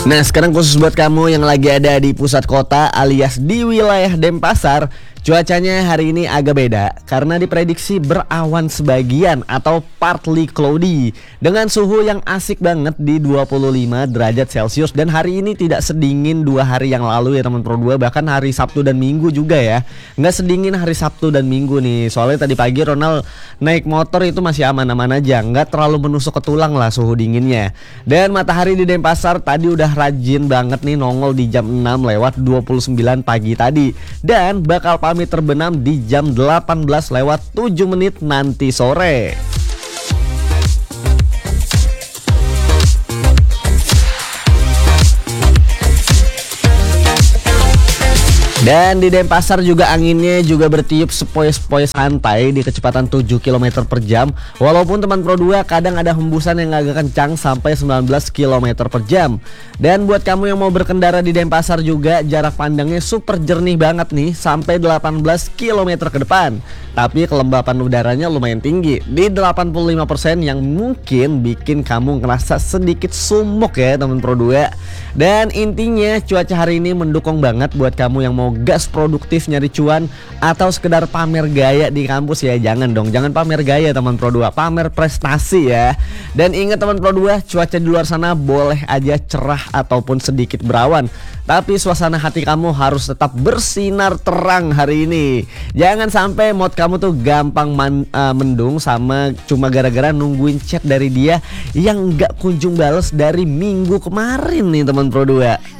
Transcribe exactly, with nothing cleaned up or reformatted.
Nah, sekarang khusus buat kamu yang lagi ada di pusat kota alias di wilayah Denpasar, cuacanya hari ini agak beda karena diprediksi berawan sebagian atau partly cloudy dengan suhu yang asik banget di dua puluh lima derajat Celcius. Dan hari ini tidak sedingin dua hari yang lalu ya teman Pro dua, bahkan hari Sabtu dan Minggu juga ya. Nggak sedingin hari Sabtu dan Minggu nih, soalnya tadi pagi Ronald naik motor itu masih aman-aman aja, nggak terlalu menusuk ke tulang lah suhu dinginnya. Dan matahari di Denpasar tadi udah rajin banget nih nongol di jam enam lewat dua puluh sembilan pagi tadi, dan bakal pamit terbenam di jam delapan belas lewat tujuh menit nanti sore. Dan di Denpasar juga anginnya juga bertiup sepoi-sepoi santai di kecepatan tujuh kilometer per jam. Walaupun teman Pro dua kadang ada hembusan yang agak kencang sampai sembilan belas kilometer per jam. Dan buat kamu yang mau berkendara di Denpasar juga jarak pandangnya super jernih banget nih, sampai delapan belas kilometer ke depan. Tapi kelembapan udaranya lumayan tinggi di delapan puluh lima persen yang mungkin bikin kamu ngerasa sedikit sumuk ya teman Pro dua. Dan intinya cuaca hari ini mendukung banget buat kamu yang mau gas produktif nyari cuan atau sekedar pamer gaya di kampus ya. Jangan dong, jangan pamer gaya teman Pro dua, pamer prestasi ya. Dan ingat teman Pro dua, cuaca di luar sana boleh aja cerah ataupun sedikit berawan, tapi suasana hati kamu harus tetap bersinar terang hari ini. Jangan sampai mood kamu tuh gampang man, uh, mendung sama cuma gara-gara nungguin chat dari dia yang gak kunjung bales dari minggu kemarin nih teman Pro dua.